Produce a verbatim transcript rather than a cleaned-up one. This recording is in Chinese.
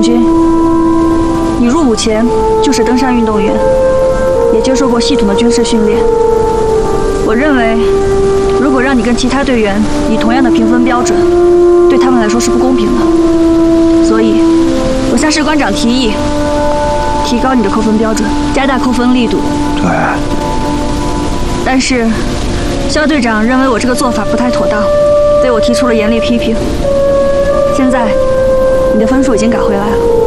胜军，你入伍前就是登山运动员，也接受过系统的军事训练。我认为，如果让你跟其他队员以同样的评分标准，对他们来说是不公平的。所以，我向士官长提议，提高你的扣分标准，加大扣分力度。 对。 但是，肖队长认为我这个做法不太妥当，对我提出了严厉批评。现在，你的分数已经改回来了。